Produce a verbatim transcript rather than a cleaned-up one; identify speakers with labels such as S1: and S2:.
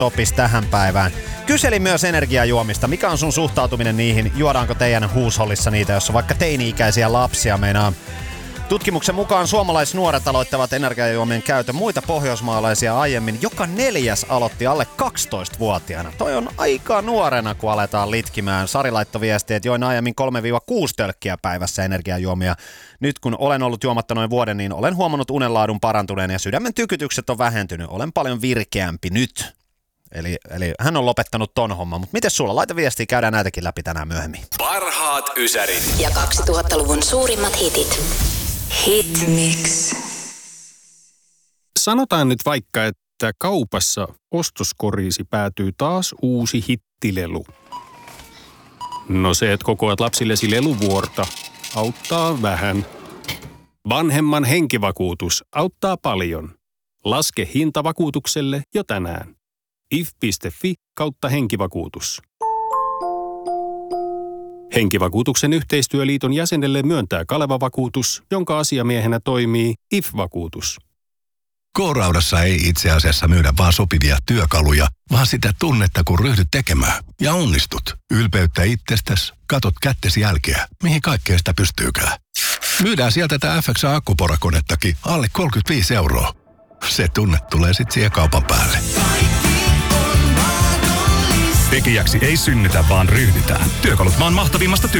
S1: topis tähän päivään. Kyselin myös energiajuomista. Mikä on sun suhtautuminen niihin? Juodaanko teidän huushollissa niitä, jos on vaikka teini-ikäisiä lapsia? Meinaa tutkimuksen mukaan suomalaisnuoret aloittavat energiajuomien käytön muita pohjoismaalaisia aiemmin. Joka neljäs aloitti alle kaksitoistavuotiaana. Toi on aika nuorena, kun aletaan litkimään. Sari laittoi viestiä, että join aiemmin kolme kuusi tölkkiä päivässä energiajuomia. Nyt kun olen ollut juomatta noin vuoden, niin olen huomannut unenlaadun parantuneen ja sydämen tykytykset on vähentynyt. Olen paljon virkeämpi nyt. Eli, eli hän on lopettanut ton homman. Mutta miten sulla? Laita viestiä, käydään näitäkin läpi tänään myöhemmin.
S2: Parhaat ysärit.
S3: Ja kaksituhattaluvun suurimmat hitit. Hit Mix.
S4: Sanotaan nyt vaikka, että kaupassa ostoskoriisi päätyy taas uusi hittilelu. No se, että kokoat lapsillesi leluvuorta, auttaa vähän. Vanhemman henkivakuutus auttaa paljon. Laske hinta vakuutukselle jo tänään. if piste fi kautta henkivakuutus. Henkivakuutuksen yhteistyöliiton jäsenelle myöntää Kaleva-vakuutus, jonka asiamiehenä toimii I F-vakuutus.
S5: K-Raudassa ei itse asiassa myydä vaan sopivia työkaluja, vaan sitä tunnetta, kun ryhdyt tekemään. Ja onnistut. Ylpeyttä itsestäsi, katot kättesi jälkeä, mihin kaikkea sitä pystyykään. Myydään sieltä tätä F X A-akkuporakonettakin alle kolmekymmentäviisi euroa. Se tunne tulee sitten siihen kaupan päälle.
S2: Tekijäksi ei synnytä, vaan ryhdytään. Työkalut maan mahtavimmasta työstä.